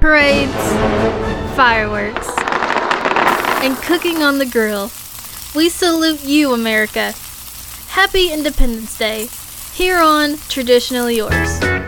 parades, fireworks, and cooking on the grill. We salute you, America. Happy Independence Day, here on Traditionally Yours.